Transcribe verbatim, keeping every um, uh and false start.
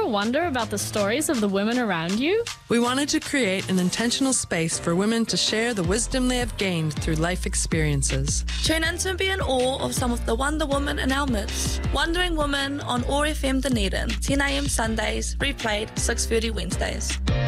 wonder about the stories of the women around you? We wanted to create an intentional space for women to share the wisdom they have gained through life experiences. Tune in to be in awe of some of the Wonder Women in our midst. Wandering Women on O A R F M Dunedin, ten a m Sundays, replayed six thirty Wednesdays.